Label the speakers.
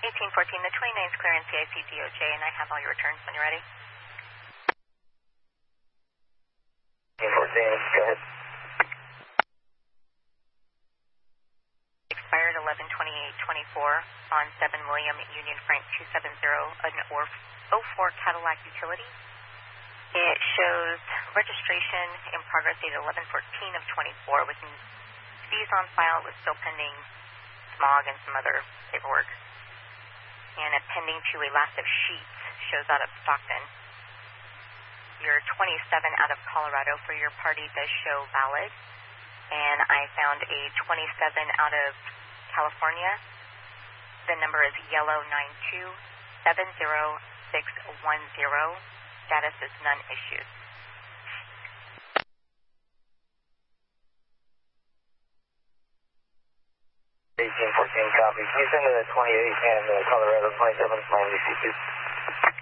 Speaker 1: 1814, the 29th clearance CIC DOJ, and I have all your returns when you're ready.
Speaker 2: 1814, go ahead.
Speaker 1: Expired 11/28/24 on 7 William Union Frank 270, an 04 Cadillac utility. It shows registration in progress date 11/14/24 with fees on file with still pending smog and some other paperwork. And a pending to a last of sheets shows out of Stockton. Your 27 out of Colorado for your party does show valid. And I found a 27 out of California. The number is yellow 9270610. Status is none issued.
Speaker 2: 1814 copy. Can you send to the 28 and Colorado 27 my CC2?